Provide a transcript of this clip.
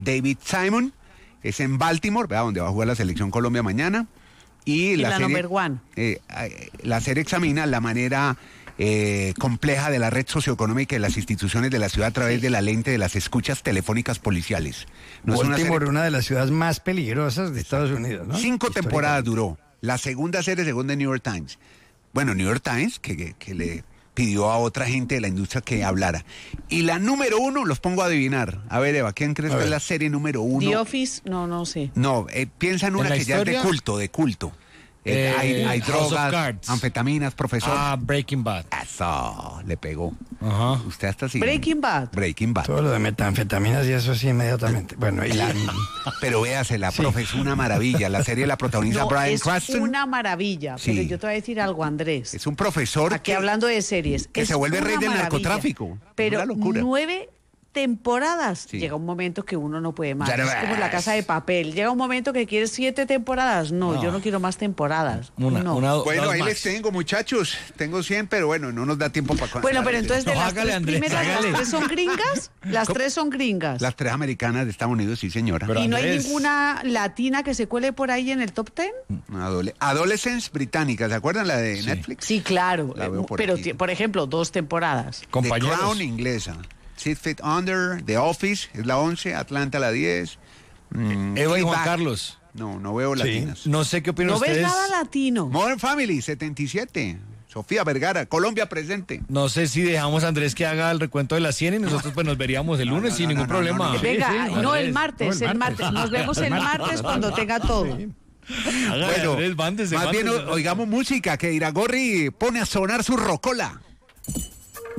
David Simon, es en Baltimore, vea, donde va a jugar la Selección Colombia mañana. Y la serie, number one. La serie examina la manera compleja de la red socioeconómica de las instituciones de la ciudad a través de la lente de las escuchas telefónicas policiales. No Baltimore, una de las ciudades más peligrosas de Estados Unidos, ¿no? 5 temporadas duró. La segunda serie, según el New York Times. Bueno, New York Times, que le pidió a otra gente de la industria que hablara. Y la número 1, los pongo a adivinar. A ver, Eva, ¿quién crees que es la serie número 1? The Office, no sé. No, piensa en una que historia? ya es de culto. Hay drogas, anfetaminas, profesor. Breaking Bad. Eso, le pegó. Ajá. Usted hasta así. Breaking Bad. Todo lo de metanfetaminas y eso sí, inmediatamente. Bueno, pero véase, profe, es una maravilla. La serie la protagoniza Bryan Cranston. Es una maravilla. Sí. Pero yo te voy a decir algo, Andrés. Es un profesor aquí hablando de series. Que se vuelve rey del narcotráfico. Pero una locura. 9 temporadas. Sí. Llega un momento que uno no puede más. Ya no es como ves. La Casa de Papel. Llega un momento que quieres 7 temporadas. No, yo no quiero más temporadas. Bueno, ahí más. les tengo, muchachos. Tengo 100, pero bueno, no nos da tiempo para... Bueno, pero entonces de No, las hágale, 3 Andrés, primeras, hágale. ¿las 3 son gringas? Las 3 son gringas. Las 3 americanas de Estados Unidos, sí, señora. Pero ¿Y no hay Andrés. ninguna latina que se cuele por ahí en el top 10? Adolescence británica, ¿se acuerdan la de Netflix? Sí, claro. La veo por Pero, aquí. por ejemplo, 2 temporadas. Compañeros. The Crown inglesa. 6 Feet Under, The Office, es la 11, Atlanta la 10. Eva y Juan Fleabag. Carlos. No veo latinas. No sé qué opinan ¿No ves ustedes. nada latino? Modern Family, 77. Sofía Vergara, Colombia presente. No sé si dejamos a Andrés que haga el recuento de las 100 y nosotros pues nos veríamos el lunes sin ningún problema. Venga, Sí, no, Andrés. el martes. Nos vemos el martes cuando tenga todo. Hágale, Andrés, mándese, más bien mándese. oigamos música, que Iragorri pone a sonar su rocola.